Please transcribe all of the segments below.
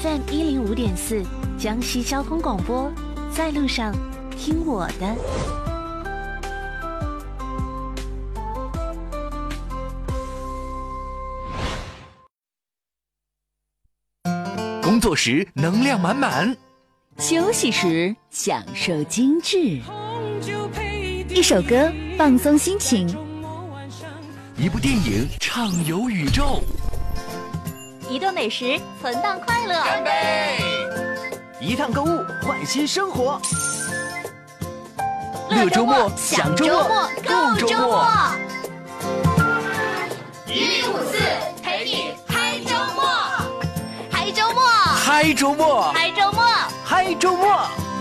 FM 105.4，江西交通广播，在路上听我的。 工作时能量满满， 休息时享受精致。一首歌放松心情， 一部电影畅游宇宙， 一顿美食存档快乐， 干杯！ 一趟购物换新生活， 乐周末，享周末，够周末。 1054陪你嗨周末，嗨周末， 嗨周末， 嗨周末， 嗨周末，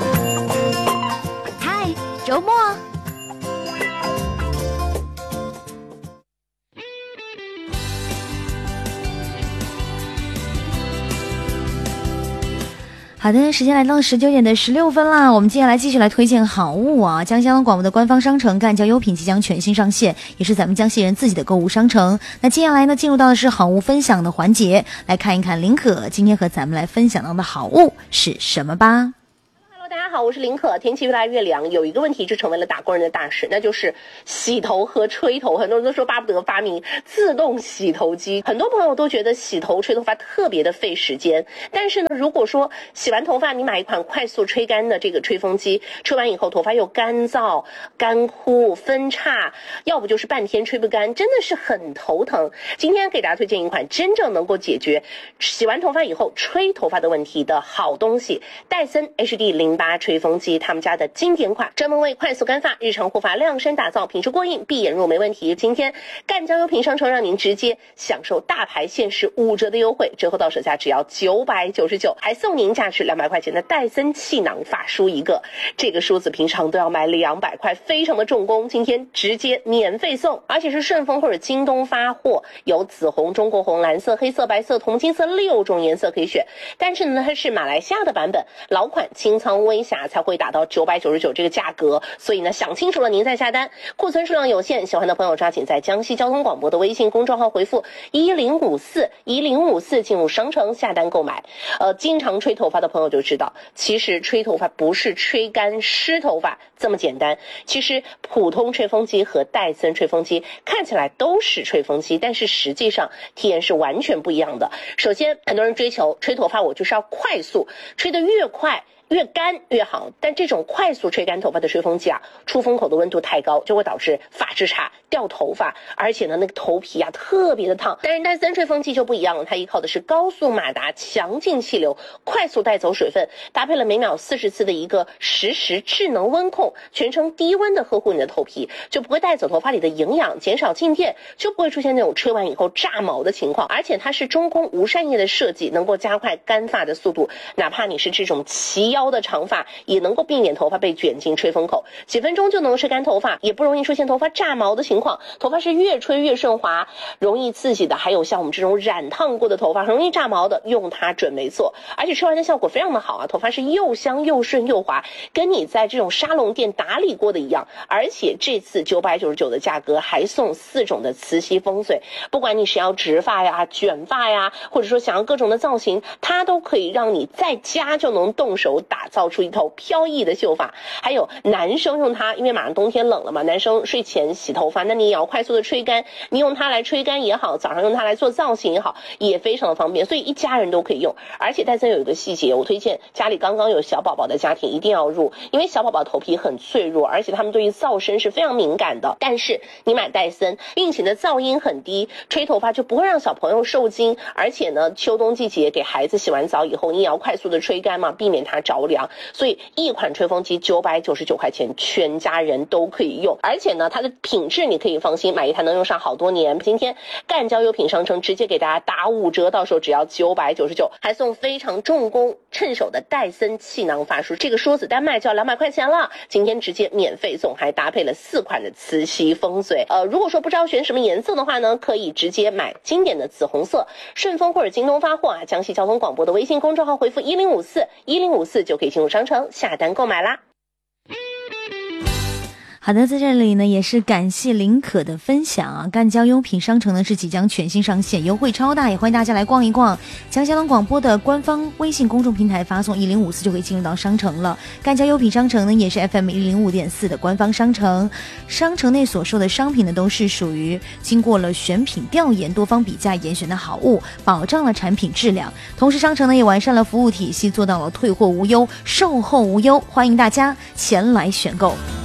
嗨周末。好的，时间来到19:16啦，我们接下来继续来推荐好物啊！江西交通广播的官方商城赣交优品即将全新上线，也是咱们江西人自己的购物商城。那接下来呢，进入到的是好物分享的环节，来看一看林可今天和咱们来分享到的好物是什么吧。 大家好，我是林可。天气越来越凉，有一个问题就成为了打工人的大事，那就是洗头和吹头。很多人都说巴不得发明自动洗头机，很多朋友都觉得洗头吹头发特别的费时间。但是呢，如果说洗完头发你买一款快速吹干的这个吹风机，吹完以后头发又干燥、干枯、分叉，要不就是半天吹不干，真的是很头疼。今天给大家推荐一款真正能够解决洗完头发以后吹头发的问题的好东西——戴森 HD08吹风机，他们家的经典款，专门为快速干发、日常护发量身打造，品质过硬，闭眼入没问题。今天赣交优品商城让您直接享受大牌限时5折的优惠，折后到手价只要999，还送您价值200块钱的戴森气囊发梳一个。这个梳子平常都要卖200块，非常的重工，今天直接免费送，而且是顺丰或者京东发货，有紫红、中国红、蓝色、黑色、白色、铜金色6种颜色可以选。但是呢，它是马来西亚的版本，老款清仓微瑕才会达到999这个价格，所以呢，想清楚了您再下单。库存数量有限，喜欢的朋友抓紧在江西交通广播的微信公众号回复1054进入商城下单购买。经常吹头发的朋友就知道，其实吹头发不是吹干湿头发这么简单。其实普通吹风机和戴森吹风机看起来都是吹风机，但是实际上体验是完全不一样的。首先，很多人追求吹头发，我就是要快速，吹得越快越干越好，但这种快速吹干头发的吹风机啊，出风口的温度太高，就会导致发质差、掉头发，而且呢，那个头皮啊特别的烫。但是戴森吹风机就不一样了，它依靠的是高速马达、强劲气流，快速带走水分，搭配了每秒40次的一个实时智能温控，全程低温的呵护你的头皮，就不会带走头发里的营养，减少静电，就不会出现那种吹完以后炸毛的情况。而且它是中空无扇叶的设计，能够加快干发的速度，哪怕你是这种齐腰的长发，也能够避免头发被卷进吹风口，几分钟就能吹干头发，也不容易出现头发炸毛的情况。头发是越吹越顺滑，容易刺激的，还有像我们这种染烫过的头发，很容易炸毛的，用它准没错。而且吹完的效果非常的好啊，头发是又香又顺又滑，跟你在这种沙龙店打理过的一样。而且这次999的价格还送4种的磁吸风水，不管你是要直发呀、卷发呀，或者说想要各种的造型，它都可以让你在家就能动手打造出一头飘逸的秀发。还有男生用它，因为马上冬天冷了嘛，男生睡前洗头发，那你也要快速的吹干，你用它来吹干也好，早上用它来做造型也好，也非常的方便，所以一家人都可以用。而且戴森有一个细节，我推荐家里刚刚有小宝宝的家庭一定要入，因为小宝宝头皮很脆弱，而且他们对于噪声是非常敏感的。但是你买戴森，并且呢噪音很低，吹头发就不会让小朋友受惊。而且呢，秋冬季节给孩子洗完澡以后，你也要快速的吹干嘛，避免它着凉。所以一款吹风机999块钱，全家人都可以用。而且呢，它的品质你可以放心，买一台能用上好多年。今天赣交优品商城直接给大家打5折，到手只要999，还送非常重工趁手的戴森气囊发梳，这个梳子单卖就要200块钱了，今天直接免费送，还搭配了4款的磁吸风水。如果说不知道选什么颜色的话呢，可以直接买经典的紫红色，顺丰或者京东发货啊，江西交通广播的微信公众号回复1054就可以进入商城下单购买啦。 好的，在这里呢也是感谢林可的分享啊。赣交优品商城呢是即将全新上线，优惠超大，也欢迎大家来逛一逛。江江广播的官方微信公众平台发送1054就可以进入到商城了。赣交优品商城呢也是 FM 105.4的官方商城，商城内所售的商品呢都是属于经过了选品调研、多方比价严选的好物，保障了产品质量。同时商城呢也完善了服务体系，做到了退货无忧、售后无忧，欢迎大家前来选购。